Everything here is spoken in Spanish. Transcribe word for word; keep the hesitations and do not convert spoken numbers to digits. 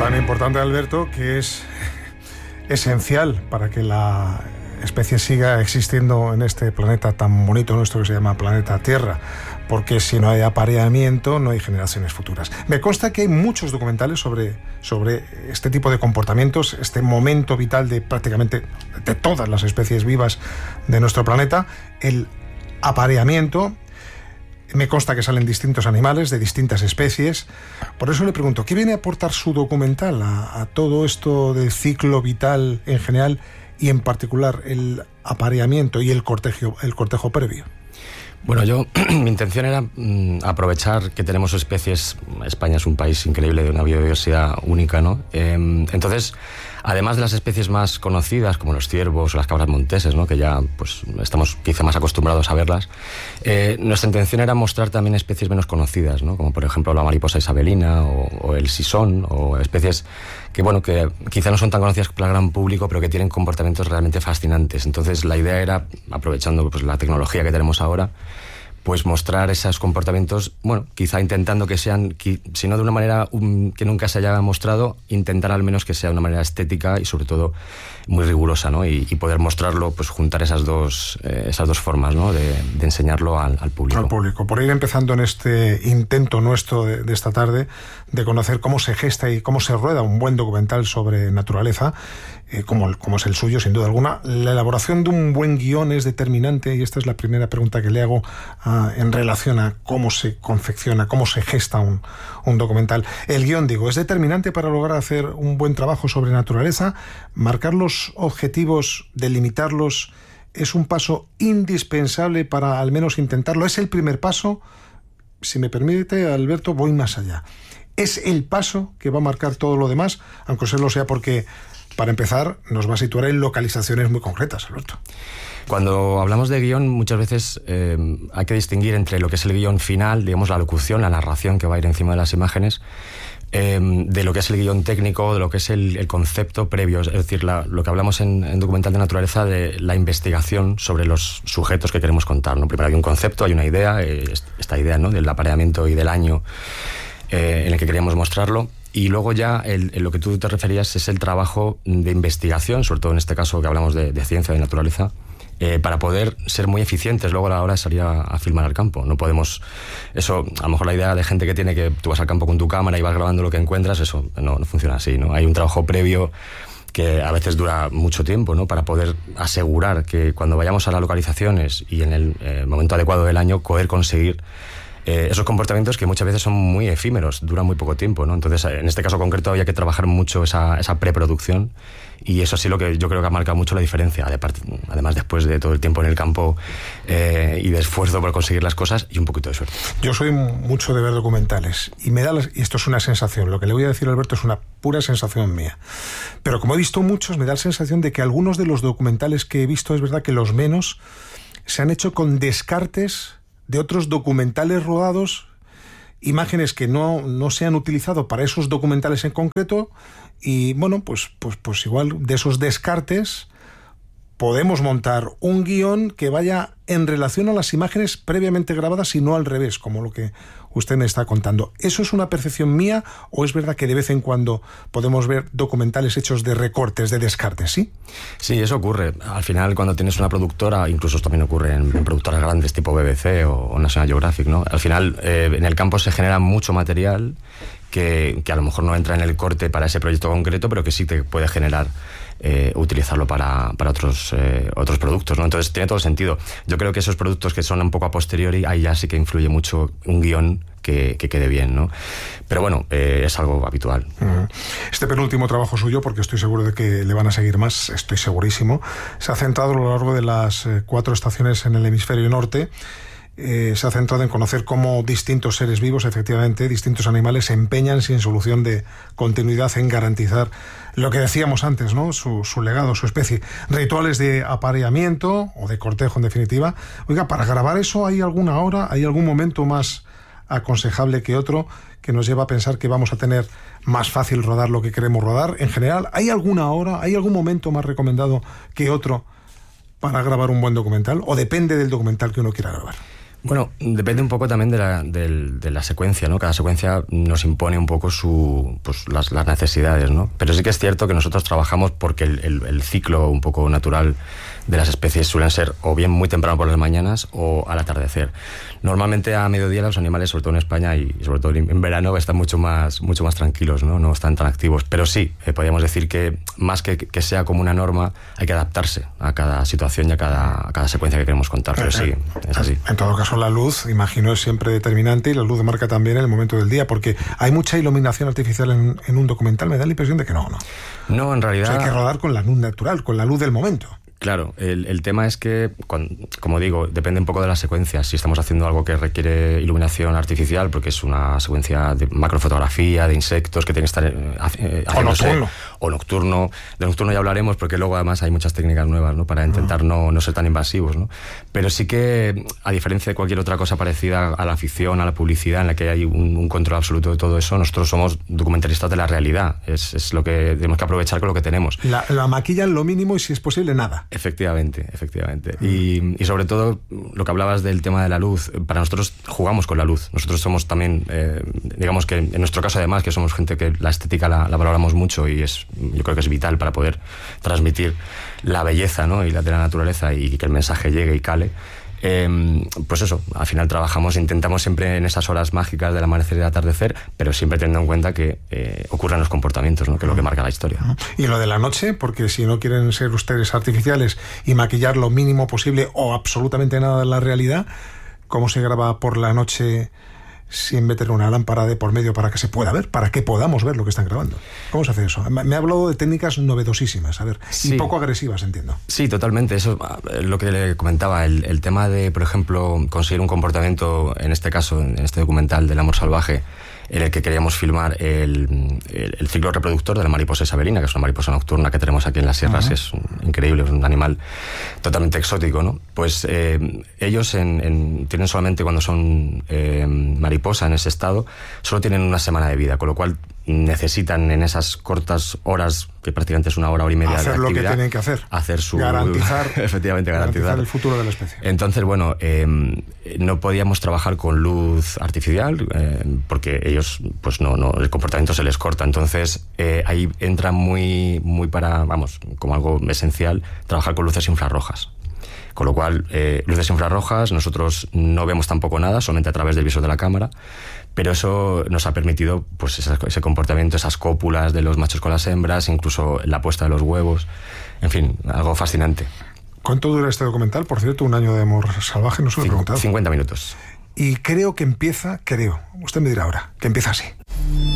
Tan importante, Alberto, que es esencial para que la especie siga existiendo en este planeta tan bonito nuestro que se llama planeta Tierra, porque si no hay apareamiento no hay generaciones futuras. Me consta que hay muchos documentales sobre, sobre este tipo de comportamientos, este momento vital de prácticamente de todas las especies vivas de nuestro planeta, el apareamiento. Me consta que salen distintos animales de distintas especies. Por eso le pregunto, ¿qué viene a aportar su documental a, a todo esto del ciclo vital en general y en particular el apareamiento y el cortejo, el cortejo previo? Bueno, yo, mi intención era mmm, aprovechar que tenemos especies. España es un país increíble de una biodiversidad única, ¿no? Eh, entonces, además de las especies más conocidas, como los ciervos o las cabras monteses, ¿no? Que ya pues estamos quizá más acostumbrados a verlas, eh, nuestra intención era mostrar también especies menos conocidas, ¿no? Como por ejemplo la mariposa isabelina o, o el sisón, o especies que, bueno, que quizá no son tan conocidas para el gran público, pero que tienen comportamientos realmente fascinantes. Entonces, la idea era, aprovechando pues la tecnología que tenemos ahora, pues mostrar esos comportamientos, bueno, quizá intentando que sean, si no de una manera um, que nunca se haya mostrado, intentar al menos que sea de una manera estética y sobre todo muy rigurosa, ¿no? Y, y poder mostrarlo, pues juntar esas dos, eh, esas dos formas, ¿no? De, de enseñarlo al, al público. Al público. Por ir empezando en este intento nuestro de, de esta tarde de conocer cómo se gesta y cómo se rueda un buen documental sobre naturaleza, eh, como, como es el suyo, sin duda alguna, la elaboración de un buen guión es determinante, y esta es la primera pregunta que le hago a, en relación a cómo se confecciona, cómo se gesta un, un documental. El guión, digo, es determinante para lograr hacer un buen trabajo sobre naturaleza. Marcar los objetivos, delimitarlos, es un paso indispensable para al menos intentarlo. Es el primer paso. Si me permite, Alberto, voy más allá. Es el paso que va a marcar todo lo demás, aunque se lo sea, porque para empezar nos va a situar en localizaciones muy concretas, Alberto. Cuando hablamos de guión, muchas veces eh, hay que distinguir entre lo que es el guión final, digamos la locución, la narración que va a ir encima de las imágenes, eh, de lo que es el guión técnico, de lo que es el, el concepto previo, es decir, la, lo que hablamos en, en documental de naturaleza, de la investigación sobre los sujetos que queremos contar, ¿no? Primero hay un concepto, hay una idea, eh, esta idea, ¿no? Del apareamiento y del año eh, en el que queríamos mostrarlo. Y luego ya el, el, lo que tú te referías es el trabajo de investigación, sobre todo en este caso que hablamos de, de ciencia, de naturaleza, eh, para poder ser muy eficientes luego a la hora de salir a, a filmar al campo. No podemos, eso, a lo mejor la idea de gente que tiene que tú vas al campo con tu cámara y vas grabando lo que encuentras, eso no, no funciona así, ¿no? Hay un trabajo previo que a veces dura mucho tiempo, ¿no? Para poder asegurar que cuando vayamos a las localizaciones y en el eh, momento adecuado del año poder conseguir Eh, esos comportamientos que muchas veces son muy efímeros, duran muy poco tiempo, ¿no? Entonces, en este caso concreto había que trabajar mucho esa, esa preproducción, y eso sí lo que yo creo que ha marcado mucho la diferencia. Además, después de todo el tiempo en el campo eh, y de esfuerzo por conseguir las cosas y un poquito de suerte. Yo soy mucho de ver documentales y me da, la, y esto es una sensación, lo que le voy a decir a Alberto es una pura sensación mía, pero como he visto muchos, me da la sensación de que algunos de los documentales que he visto, es verdad que los menos, se han hecho con descartes de otros documentales rodados, imágenes que no, no se han utilizado para esos documentales en concreto, y bueno, pues, pues, pues igual de esos descartes podemos montar un guión que vaya en relación a las imágenes previamente grabadas y no al revés, como lo que usted me está contando. ¿Eso es una percepción mía o es verdad que de vez en cuando podemos ver documentales hechos de recortes, de descartes, sí? Sí, eso ocurre. Al final, cuando tienes una productora, incluso también ocurre en, en productoras grandes tipo B B C o, o National Geographic, ¿no? Al final, eh, en el campo se genera mucho material que, que a lo mejor no entra en el corte para ese proyecto concreto, pero que sí te puede generar eh, utilizarlo para, para otros, eh, otros productos, ¿no? Entonces tiene todo el sentido. Yo creo que esos productos que son un poco a posteriori, ahí ya sí que influye mucho un guión que, que quede bien, ¿no? Pero bueno, eh, es algo habitual. Este penúltimo trabajo suyo, porque estoy seguro de que le van a seguir más, estoy segurísimo, se ha centrado a lo largo de las eh, cuatro estaciones en el hemisferio norte. Eh, se ha centrado en conocer cómo distintos seres vivos, efectivamente, distintos animales, se empeñan sin solución de continuidad en garantizar lo que decíamos antes, ¿no? Su, su legado, su especie. Rituales de apareamiento o de cortejo, en definitiva. Oiga, para grabar eso, ¿hay alguna hora, hay algún momento más aconsejable que otro que nos lleva a pensar que vamos a tener más fácil rodar lo que queremos rodar? En general, ¿hay alguna hora, hay algún momento más recomendado que otro para grabar un buen documental? ¿O depende del documental que uno quiera grabar? Bueno, depende un poco también de la, de, de la secuencia, ¿no? Cada secuencia nos impone un poco su, pues, las, las necesidades, ¿no? Pero sí que es cierto que nosotros trabajamos porque el, el, el ciclo un poco natural de las especies suelen ser o bien muy temprano por las mañanas o al atardecer. Normalmente a mediodía los animales, sobre todo en España y sobre todo en verano, están mucho más, mucho más tranquilos, ¿no? No están tan activos. Pero sí, eh, podríamos decir que más que, que sea como una norma, hay que adaptarse a cada situación y a cada, a cada secuencia que queremos contar. Pero sí, es así. En todo caso, la luz, imagino, es siempre determinante, y la luz marca también el momento del día, porque hay mucha iluminación artificial en, en un documental. Me da la impresión de que no, ¿no? No, en realidad... O sea, hay que rodar con la luz natural, con la luz del momento. Claro, el, el tema es que, como digo, depende un poco de las secuencias. Si estamos haciendo algo que requiere iluminación artificial, porque es una secuencia de macrofotografía, de insectos que tienen que estar eh, o nocturno. O nocturno. De nocturno ya hablaremos, porque luego además hay muchas técnicas nuevas, ¿no? Para intentar uh-huh. no, no ser tan invasivos, ¿no? Pero sí que, a diferencia de cualquier otra cosa parecida a la ficción, a la publicidad, en la que hay un, un control absoluto de todo eso, nosotros somos documentalistas de la realidad. Es, es lo que tenemos que aprovechar con lo que tenemos. La, la maquillan lo mínimo y, si es posible, nada. Efectivamente, efectivamente. Mm. Y, y sobre todo, lo que hablabas del tema de la luz, para nosotros jugamos con la luz. Nosotros somos también, eh, digamos que en nuestro caso además, que somos gente que la estética la, la valoramos mucho, y es, yo creo que es vital para poder transmitir la belleza, ¿no? Y la de la naturaleza, y que el mensaje llegue y cale. Eh, pues eso, al final trabajamos, intentamos siempre en esas horas mágicas del amanecer y del atardecer, pero siempre teniendo en cuenta que eh, ocurren los comportamientos, ¿no? Que es lo que marca la historia. Y lo de la noche, porque si no quieren ser ustedes artificiales y maquillar lo mínimo posible o absolutamente nada de la realidad, ¿cómo se graba por la noche sin meter una lámpara de por medio para que se pueda ver, para que podamos ver lo que están grabando? ¿Cómo se hace eso? Me ha hablado de técnicas novedosísimas, a ver, sí. Y poco agresivas, entiendo. Sí, totalmente. Eso es lo que le comentaba, el, el tema de, por ejemplo, conseguir un comportamiento, en este caso, en este documental del amor salvaje, en el que queríamos filmar el, el, el ciclo reproductor de la mariposa isabelina, que es una mariposa nocturna que tenemos aquí en las sierras. Uh-huh. Es un, increíble, es un animal totalmente exótico, ¿no? Pues eh, ellos en, en, tienen solamente, cuando son eh, mariposa en ese estado, solo tienen una semana de vida, con lo cual necesitan en esas cortas horas, que prácticamente es una hora, hora y media hacer de actividad, lo que tienen que hacer, hacer su garantizar, efectivamente garantizar, garantizar el futuro de la especie. Entonces, bueno, eh, no podíamos trabajar con luz artificial eh, porque ellos, pues no, no, el comportamiento se les corta. Entonces, eh, ahí entra muy, muy para, vamos, como algo esencial, trabajar con luces infrarrojas. Con lo cual, eh, luces infrarrojas, nosotros no vemos tampoco nada, solamente a través del visor de la cámara, pero eso nos ha permitido, pues, ese, ese comportamiento, esas cópulas de los machos con las hembras, incluso la puesta de los huevos, en fin, algo fascinante. ¿Cuánto dura este documental? Por cierto, un año de amor salvaje, no se lo he preguntado. cincuenta minutos. Y creo que empieza, creo, usted me dirá ahora, que empieza así.